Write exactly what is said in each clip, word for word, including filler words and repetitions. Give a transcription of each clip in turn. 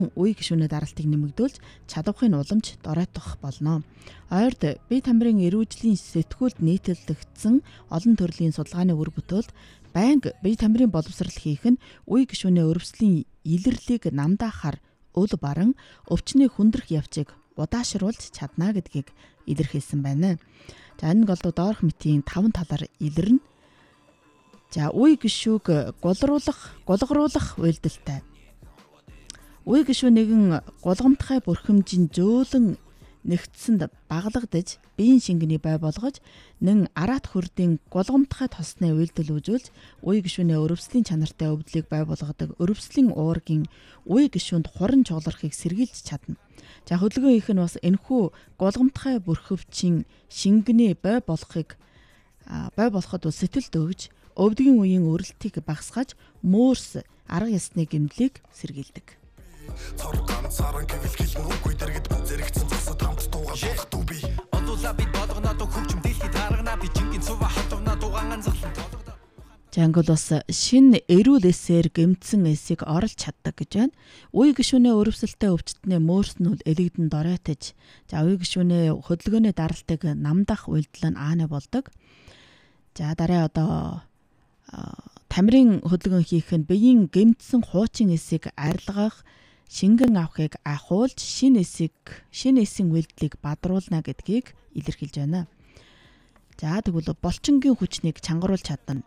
үе гишүүний даралтыг нэмэгдүүлж чадвахын уламж доройтох болно. Ойрд бие тамирын эрүүжлийн сэтгүүлд нийтлэгдсэн олон төрлийн судалгааны үр бүтээлд байнга бие тамирын боловсрал хийх нь үе гишүүний өрөвслийн илэрлийг намдаахаар өл баран өвчний хүндрэх явцыг удаашруулж чадна гэдгийг илэрхийлсэн байна. За энэ голдуу доорх мэтийн таван талаар илэрнэ. За үе гишүүг голруулах, голгоруулах уйлдалтай. Үе гишүү нэгэн гулгамтгай бүрхэмжийн зөөлөн нэгтсэнд баглагдаж биеийн шингэний бай болгож нэн араат хөрдийн гулгамтгай тосны уйлдал үзүүлж үе гишүүний өрөвслийн чанартай өвдлийг бай болгодог өрөвслийн уургийн үе гишүүнд хуран чуулгахыг сэргийлж чадна. За хөдөлгөөн хийх нь бас энэхүү гулгамтгай бүрхөвчийн шингэний бай болохыг бай болоход сэтгэлд өгж өвдгийн үеийн өрөлтийг багасгаж мөөрс арга ёсны гэмдлийг сэргийлдэг. Цоргон царан гэвэл хэлэн үгүй дэргэд зэрэгцэн засад хамт дуугаа болох дүүби. Одуулаа бид болгоно доо хөгжим дэлхийд харагна би жингийн цува хатвна дуугаан зарлан толгод. Жангол бас шин эрүүл эсээр гэмтсэн эсийг орлж чаддаг гэж байна. Үе гишүүний өрөвсөлтэй өвчтний мөөрснүүд элэгдэн доройтож, за үе гишүүний хөдөлгөөний даралтыг намдах уйлдал нь ааны болдог. За дараа одоо тамирын хөдөлгөөн хийх нь биеийн гэмтсэн хуучин эсийг арилгах, шингэн авахыг ахуулж шин эсийг шин эсийн үйлдэлийг бадруулна гэдгийг илэрхийлж байна. За тэгвэл булчингийн хүчнийг чангаруулж чадна.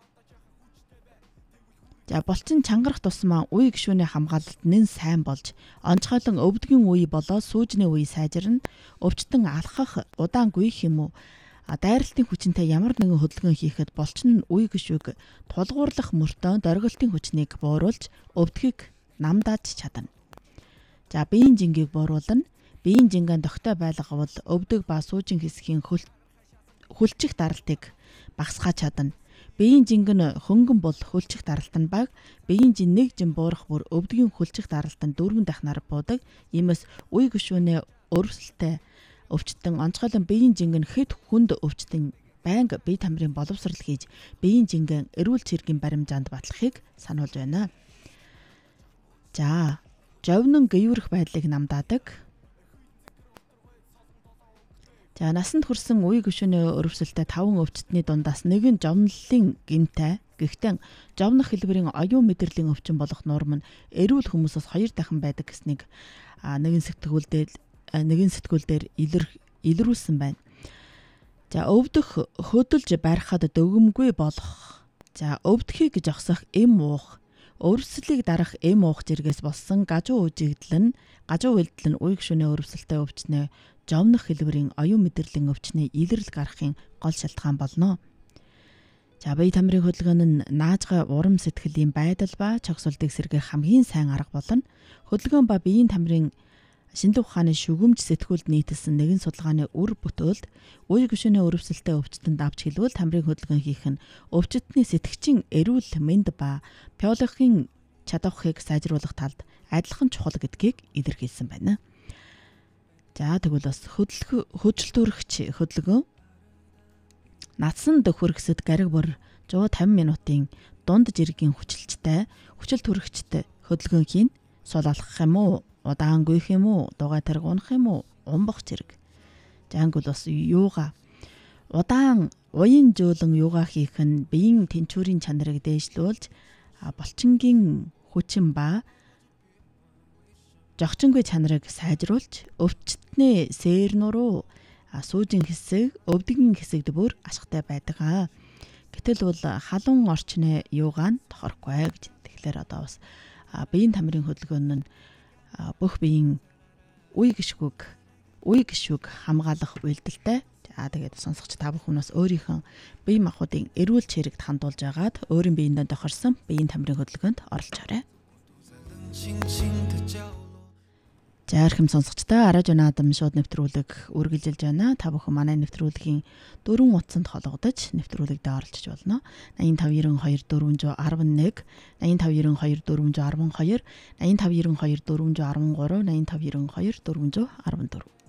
За булчин чангарах тусмаа үе гишүүний хамгаалалт нэн сайн болж онцгойлон өвдгийн үе болоо сүүжний үе сайжирна. Өвчтөн алхах удаан гүйх юм уу? Дайралтын хүчинтэй ямар нэгэн хөдөлгөөн хийхэд булчин нь үе гишүүг тулгуурлах мөртөө дөргөлтийн хүчнийг бууруулж өвдгийг намдааж чадна. За биеийн жингийг бууруулна. Биеийн жингаан дохтой байлгавал өвдөг ба суужин хэсгийн хөлчих даралтыг багасгаж чадна. Биеийн жинг нь хөнгөн бол хөлчих даралт нь бага. Биеийн жин нэг жин буурах бүр өвдөгийн хөлчих даралт нь дөрвөн дахнаар буудаг. Иймээс үе гишүүний өрөвсөлтэй өвчтөн онцгойлон биеийн жинг нь хэд хүнд өвчтөн байнга бие тамирын боловсрал хийж биеийн жингэн эрүүл цэргийн баримжаанд батлахыг сануулж байна. За жовнон гүйрэх байдлыг намдаадаг. За насанд хүрсэн үе гишүүний өрөвсөлтэй таван өвчтний дундаас нэг нь жовнлын гинтэй. Гэхдээ жовнох хэлбэрийн оюун мэдрэлийн өвчин болох нурам нь эрүүл хүмүүсээс хоёр дахин байдаг гэснийг нэгэн сэтгүүлдээр нэгэн сэтгүүлдээр илрүүлсэн байна. За өвдөх хөдөлж барихад дөгөмгүй болох. За өвдөхийг жогсох эм уух. Өрөвслийг дарах эм уух зэргээс болсон гажуу үжигдэл нь гажуу үйлдэл нь үе гишүүний өрөвсөлтэй өвчнөө жовнох хэлбэрийн оюун мэдрэлийн өвчнөө илрэл гарахын гол шалтгаан болно. За бие тамирын хөдөлгөөн нь наажгай урам сэтгэлийн байдал ба чогсолтыг сэргээх хамгийн сайн арга болно. Хөдөлгөөн ба биеийн тамирын шинжлэх ухааны шүгэмж сэтгүүлд нийтэлсэн нэгэн судалгааны үр бүтээлд үе гишүүний өрөвсөлтэй өвчтөнд авч хэлбэл тамирын хөдөлгөөн хийх нь өвчтний сэтгчийн эрүүл мэнд ба биологийн чадварыг сайжруулах талд адилхан чухал гэдгийг илэрхийлсэн байна. За тэгвэл бас хөдөлгөөн төрөгч хөдөлгөөн нацсан дөхөргсөд гариг бүр one hundred fifty минутын дунд жиргийн хүчилжтэй хүчил төрөгчтэй хөдөлгөөн хийн. Сул алхах юм уу? Удаан гүйх юм уу? Дугай тариг унах юм уу? Умбах зэрэг. Жангул бас юуга. Удаан уян жөөлөн юуга хийх нь биеийн тэнцвэрийн чанарыг дээшлүүлж булчингийн хүчин ба жогчингүй чанарыг сайжруулж өвчтний сээр нуруу сүүжин хэсэг, өвдгийн хэсэгд бүр ашигтай байдаг. Гэтэл бол халуун орчны юугаа нь тохирохгүй гэж. Тэгэхээр одоо бас биеийн тамирын хөдөлгөөн нь бүх биеийн үе гишүүг үе гишүүг хамгаалах үйлдэлтэй. За тэгээд сонсогч та бүхэн бас өөрийнхөө бие махбодын эрүүл чирэгт хандуулж агаад өөрийн биеиндээ тохирсон биеийн тамирын хөдөлгөөнд оролцоорой. За архим сонсогчдоо Аражон Адам шууд нэвтрүүлэг үргэлжилж байна. Та бүхэн манай нэвтрүүлгийн дөрвөн утсанд холбогдож нэвтрүүлэгдээ оролцож болно. eighty-five ninety-two four one one, eighty-five ninety-two four one two, eighty-five ninety-two four one three, eighty-five ninety-two four one four.